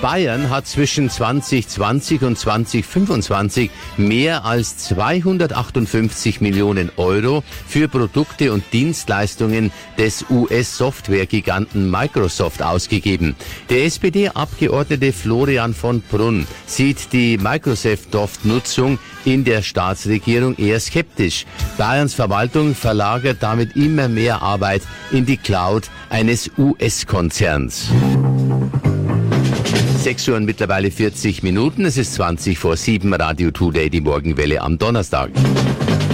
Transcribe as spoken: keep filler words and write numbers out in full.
Bayern hat zwischen zwanzig zwanzig und zwanzig fünfundzwanzig mehr als zweihundertachtundfünfzig Millionen Euro für Produkte und Dienstleistungen des U S-Softwaregiganten Microsoft ausgegeben. Der S P D-Abgeordnete Florian von Brunn sieht die Microsoft-Nutzung in der Staatsregierung eher skeptisch. Bayerns Verwaltung verlagert damit immer mehr Arbeit in die Cloud eines U S-Konzerns. sechs Uhr und mittlerweile vierzig Minuten. Es ist zwanzig vor sieben. Radio Today, die Morgenwelle am Donnerstag.